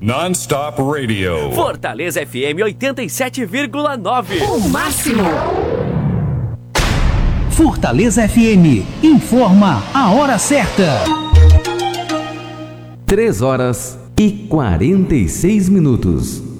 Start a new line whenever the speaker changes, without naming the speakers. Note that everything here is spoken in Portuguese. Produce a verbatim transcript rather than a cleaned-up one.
Non-Stop Radio.
Fortaleza F M oitenta e sete vírgula nove.
O máximo.
Fortaleza F M informa a hora certa.
três horas e quarenta e seis minutos.